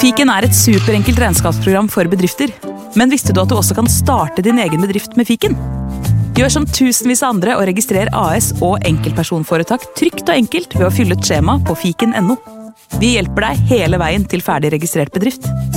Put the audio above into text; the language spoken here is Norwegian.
Fiken et superenkelt regnskapsprogram for bedrifter. Men visste du at du også kan starte din egen bedrift med Fiken? Gjør som tusenvis av andre og registrer AS og enkeltpersonforetak trygt og enkelt ved å fylle et skjema på fiken.no. Vi hjelper deg hele veien til ferdig registrert bedrift.